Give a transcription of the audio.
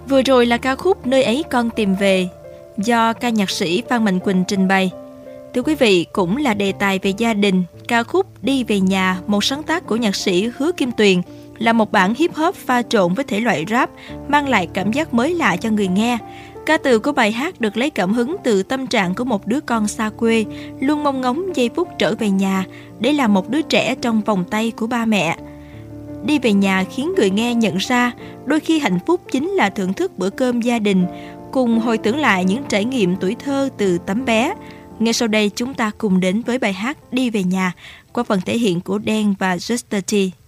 Vừa rồi là ca khúc Nơi ấy con tìm về do ca nhạc sĩ Phan Mạnh Quỳnh trình bày. Thưa quý vị, cũng là đề tài về gia đình, ca khúc Đi về nhà, một sáng tác của nhạc sĩ Hứa Kim Tuyền, là một bản hip hop pha trộn với thể loại rap, mang lại cảm giác mới lạ cho người nghe. Ca từ của bài hát được lấy cảm hứng từ tâm trạng của một đứa con xa quê, luôn mong ngóng giây phút trở về nhà để làm một đứa trẻ trong vòng tay của ba mẹ. Đi về nhà khiến người nghe nhận ra đôi khi hạnh phúc chính là thưởng thức bữa cơm gia đình, cùng hồi tưởng lại những trải nghiệm tuổi thơ từ tấm bé. Ngay sau đây chúng ta cùng đến với bài hát Đi về nhà qua phần thể hiện của Đen và Just T.